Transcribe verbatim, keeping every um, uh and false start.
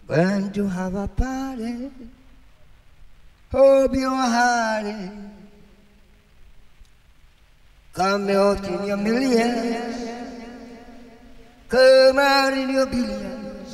Going to have a party. Hope you're happy. Come out in your millions. Come out in your billions.